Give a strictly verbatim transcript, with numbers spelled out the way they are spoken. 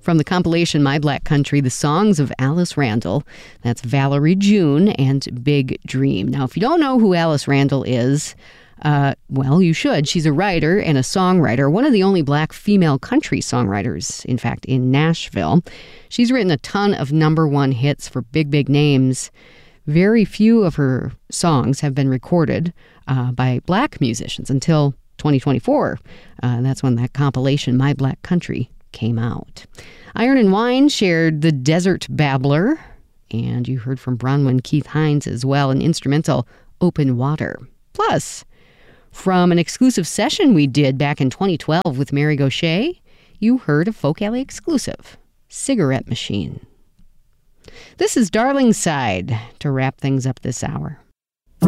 From the compilation My Black Country, the songs of Alice Randall. That's Valerie June and Big Dream. Now, if you don't know who Alice Randall is, uh, well, you should. She's a writer and a songwriter, one of the only black female country songwriters, in fact, in Nashville. She's written a ton of number one hits for big, big names. Very few of her songs have been recorded uh, by black musicians until twenty twenty-four. Uh, that's when that compilation, My Black Country, came out. Iron and Wine shared The Desert Babbler, and you heard from Bronwyn Keith Hines as well, an instrumental, Open Water. Plus, from an exclusive session we did back in twenty twelve with Mary Gauthier, you heard a Folk Alley exclusive, Cigarette Machine. This is Darling Side to wrap things up this hour.